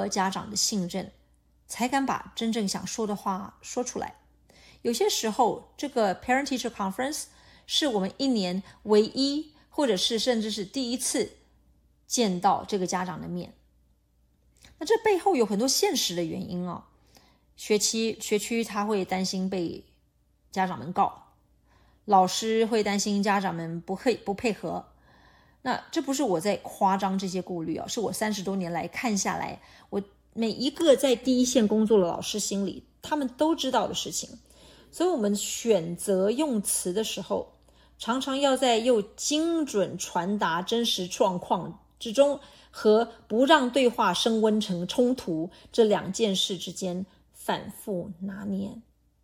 家长的信任，才敢把真正想说的话说出来。有些时候，这个 Parent-Teacher Conference 是我们一年唯一，或者是甚至是第一次见到这个家长的面。那这背后有很多现实的原因哦。学区他会担心被家长们告，老师会担心家长们不配合。那这不是我在夸张这些顾虑哦，是我30多年来看下来，我每一个在第一线工作的老师心里，他们都知道的事情。所以我们选择用词的时候，常常要在又精准传达真实状况之中，和不让对话升温成冲突这2件事之间反复拿捏。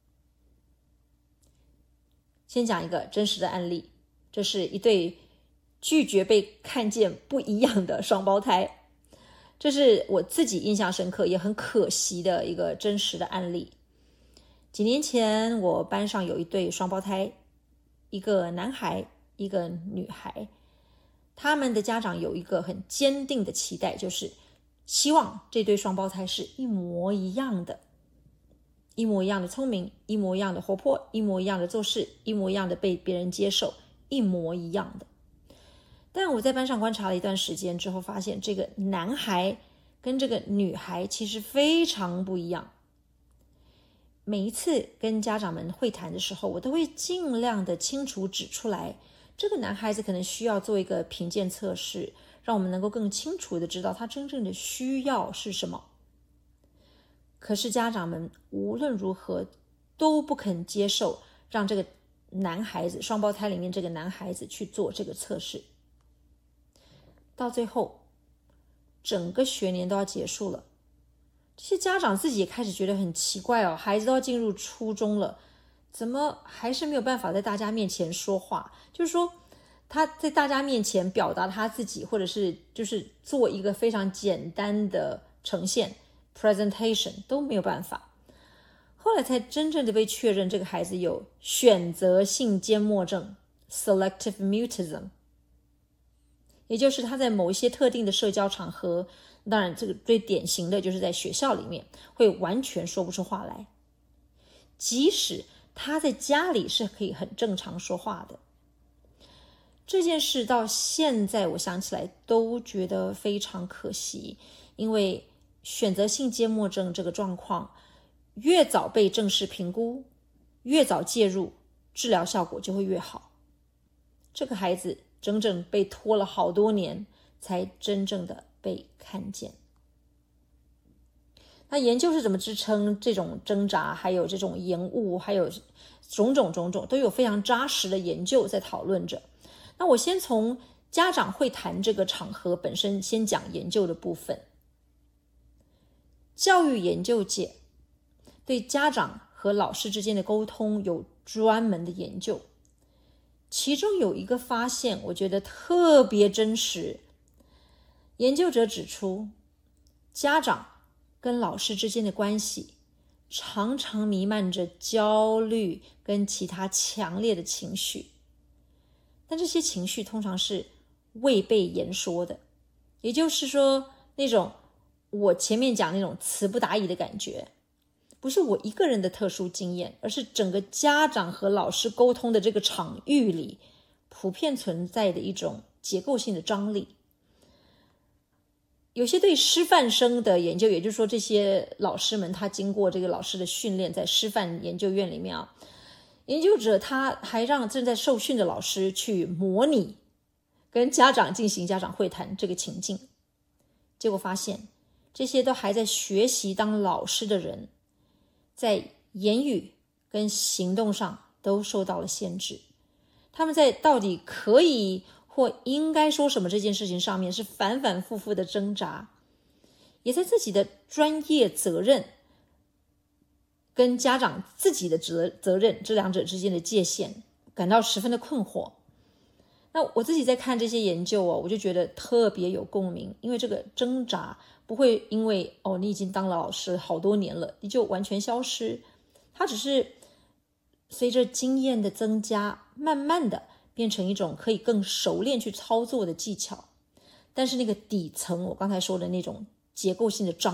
先讲一个真实的案例，这是一对拒绝被看见不一样的双胞胎，这是我自己印象深刻也很可惜的一个真实的案例。几年前我班上有一对双胞胎，一个男孩一个女孩，他们的家长有一个很坚定的期待，就是希望这对双胞胎是一模一样的，一模一样的聪明，一模一样的活泼，一模一样的做事，一模一样的被别人接受，一模一样的。但我在班上观察了一段时间之后，发现这个男孩跟这个女孩其实非常不一样。每一次跟家长们会谈的时候，我都会尽量的清楚指出来，这个男孩子可能需要做一个评鉴测试，让我们能够更清楚的知道他真正的需要是什么。可是家长们无论如何都不肯接受让这个男孩子，双胞胎里面这个男孩子去做这个测试。到最后整个学年都要结束了，这些家长自己也开始觉得很奇怪哦，孩子都要进入初中了，怎么还是没有办法在大家面前说话？就是说他在大家面前表达他自己，或者是就是做一个非常简单的呈现 presentation 都没有办法。后来才真正的被确认，这个孩子有选择性缄默症 selective mutism， 也就是他在某一些特定的社交场合，当然这个最典型的就是在学校里面会完全说不出话来，即使他在家里是可以很正常说话的。这件事到现在我想起来都觉得非常可惜，因为选择性缄默症这个状况越早被正式评估，越早介入，治疗效果就会越好。这个孩子整整被拖了好多年才真正的被看见。那研究是怎么支撑这种挣扎，还有这种延误，还有种种都有非常扎实的研究在讨论着。那我先从家长会谈这个场合本身先讲研究的部分。教育研究界对家长和老师之间的沟通有专门的研究，其中有一个发现我觉得特别真实。研究者指出，家长跟老师之间的关系常常弥漫着焦虑跟其他强烈的情绪，但这些情绪通常是未被言说的，也就是说那种我前面讲那种词不达意的感觉，不是我一个人的特殊经验，而是整个家长和老师沟通的这个场域里普遍存在的一种结构性的张力。有些对师范生的研究，也就是说这些老师们他经过这个老师的训练，在师范研究院里面啊，研究者他还让正在受训的老师去模拟跟家长进行家长会谈这个情境，结果发现这些都还在学习当老师的人，在言语跟行动上都受到了限制。他们在到底可以或应该说什么这件事情上面是反反复复的挣扎，也在自己的专业责任跟家长自己的责任这两者之间的界限感到十分的困惑。那我自己在看这些研究我就觉得特别有共鸣，因为这个挣扎不会因为你已经当了老师好多年了你就完全消失，它只是随着经验的增加，慢慢的变成一种可以更熟练去操作的技巧。但是那个底层我刚才说的那种结构性的障